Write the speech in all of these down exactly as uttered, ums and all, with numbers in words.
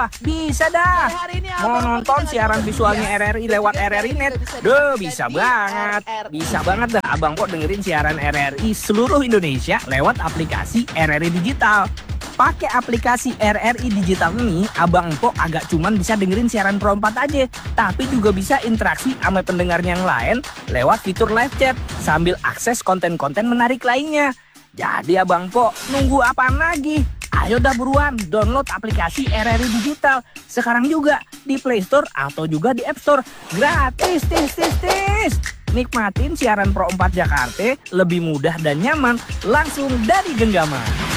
Bisa dah. Mau nonton siaran visualnya R R I lewat R R I Net? Duh, bisa banget. Bisa banget dah Abang Po dengerin siaran R R I seluruh Indonesia lewat aplikasi R R I Digital. Pakai aplikasi R R I Digital ini, Abang Po agak cuman bisa dengerin siaran Pro empat aja, tapi juga bisa interaksi sama pendengar yang lain lewat fitur live chat sambil akses konten-konten menarik lainnya. Jadi Abang Po, nunggu apaan lagi? Ayo dah buruan download aplikasi R R I Digital sekarang juga di Play Store atau juga di App Store. Gratis, tis, tis, tis. Nikmatin siaran Pro empat Jakarta lebih mudah dan nyaman langsung dari genggaman.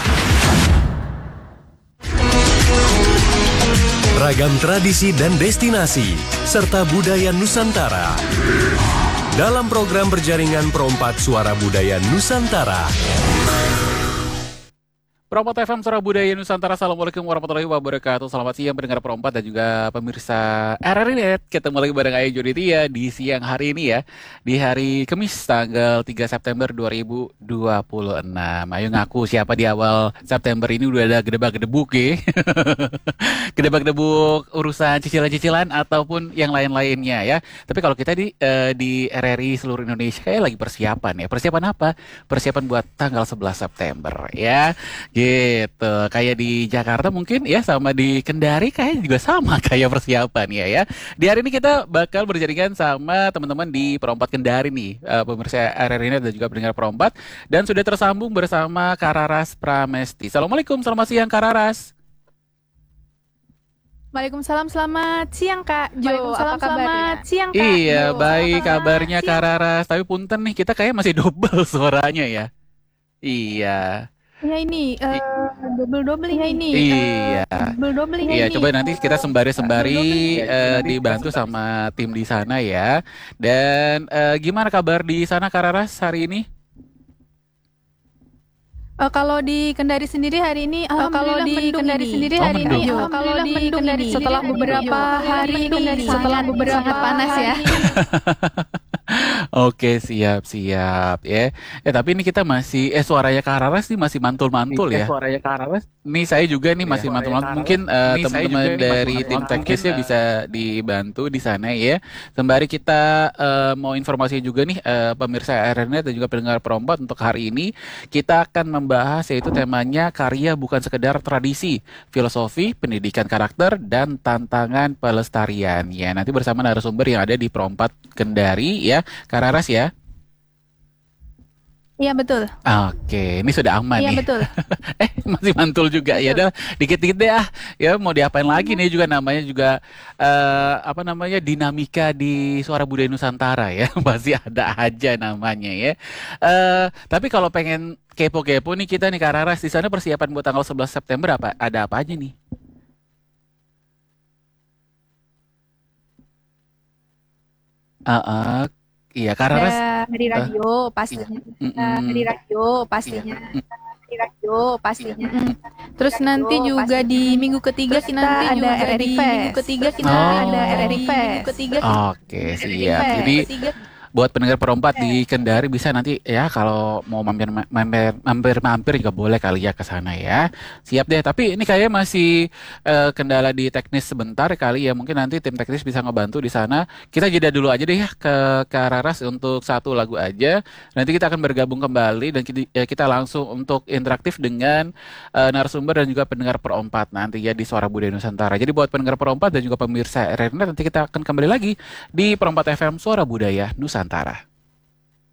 Ragam tradisi dan destinasi, serta budaya Nusantara. Dalam program berjaringan Pro empat Suara Budaya Nusantara. Pro empat F M Suara Budaya Nusantara. Assalamualaikum warahmatullahi wabarakatuh. Selamat siang pendengar Pro empat dan juga pemirsa R R I Net. Ketemu lagi bareng Ayah Joditia di siang hari ini ya. Di hari Kamis tanggal tiga September dua ribu dua puluh enam. Ayo ngaku siapa di awal September ini udah ada gedebak-gedebuk ya. Gedebak-gedebuk urusan cicilan-cicilan ataupun yang lain-lainnya ya. Tapi kalau kita di uh, di R R I seluruh Indonesia kayak lagi persiapan ya. Persiapan apa? Persiapan buat tanggal sebelas September ya. Gitu, kayak di Jakarta mungkin ya, sama di Kendari kayak juga sama kayak persiapan ya ya. Di hari ini kita bakal berjaringan sama teman-teman di Pro empat Kendari nih, uh, pemirsa R R I dan juga pendengar Pro empat, dan sudah tersambung bersama Kararas Pramesti. Assalamualaikum, selamat siang Kararas. Waalaikumsalam, selamat siang Kak Jo. Apa kabar? Selamat siang Kak Iya, Jo. baik Selamat kabarnya siang. Kararas. Tapi punten nih, kita kayak masih double suaranya ya. Iya. Ya ini uh, double-double ya ini. Iya. Uh, double-double ya Iya, ini. coba nanti kita sembari-sembari Double-double eh, dibantu sama tim di sana ya. Dan eh, gimana kabar di sana Kararas hari ini? Uh, kalau di Kendari sendiri hari ini, uh, kalau di Kendari sendiri Oh, hari ini, mendung. uh, kalau di Kendari setelah beberapa hari ini, setelah beberapa panas ya. Oke, siap, siap ya. Ya, tapi ini kita masih eh suaranya Kararas nih masih mantul-mantul ya. Suaranya Kararas. Nih saya juga nih masih mantul-mantul. Mungkin eh, teman-teman dari tim teknisnya bisa dibantu di sana ya. Sembari kita eh, mau informasi juga nih eh, pemirsa R R I Net dan juga pendengar Pro empat untuk hari ini kita akan membahas yaitu temanya karya bukan sekedar tradisi, filosofi, pendidikan karakter dan tantangan pelestarian. Ya, nanti bersama narasumber yang ada di Pro empat Kendari ya. Kararas ya. Iya betul. Oke, ini sudah aman Iya nih. betul. eh masih mantul juga ya. Udah dikit-dikit deh ah. Ya mau diapain lagi nih juga namanya juga eh, apa namanya dinamika di Suara Budaya Nusantara ya. Pasti ada aja namanya ya. Eh tapi kalau pengen kepo-kepo nih kita nih Kararas di sana persiapan buat tanggal sebelas September apa ada apa aja nih? Ah, ah, iya Kararas. Ada di eh, radio pastinya. mm, Ada di mm, radio iya, pastinya. mm, Di radio pastinya. Terus nanti juga di minggu ketiga kita ada R R I Fest. Minggu ketiga kita Oh. ada R R I Fest. Minggu ketiga Oke, siap. Jadi buat pendengar Pro empat di Kendari bisa nanti ya kalau mau mampir mampir mampir mampir juga boleh kali ya ke sana ya. Siap deh. Tapi ini kayaknya masih eh, kendala di teknis sebentar kali ya. Mungkin nanti tim teknis bisa ngebantu di sana. Kita jeda dulu aja deh ya ke Kararas untuk satu lagu aja. Nanti kita akan bergabung kembali dan kita, ya, kita langsung untuk interaktif dengan eh, narasumber dan juga pendengar Pro empat nanti ya di Suara Budaya Nusantara. Jadi buat pendengar Pro empat dan juga pemirsa R R I Net nanti kita akan kembali lagi di Pro empat F M Suara Budaya Nusantara.